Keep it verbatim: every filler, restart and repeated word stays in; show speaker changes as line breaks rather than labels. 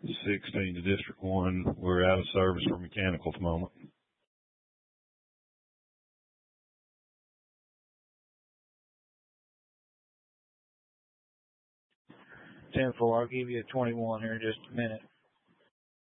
sixteen to District one. We're out of service for mechanical at the moment.
ten four, I'll give you a twenty-one here in just a minute.